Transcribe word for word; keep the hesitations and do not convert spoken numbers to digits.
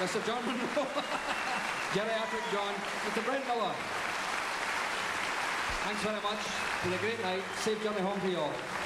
Mister John Munro, Geriatric John, Mister Brent Miller. Thanks very much. It's been a great night. Safe journey home to you all.